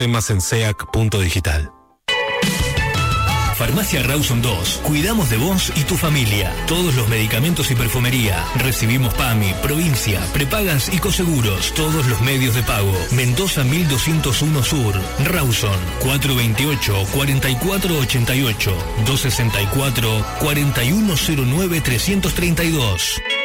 Temas en SEAC.digital. Farmacia Rawson 2. Cuidamos de vos y tu familia. Todos los medicamentos y perfumería. Recibimos PAMI, provincia, prepagas y coseguros. Todos los medios de pago. Mendoza 1201 Sur. Rawson 428-4488. 264-4109-332.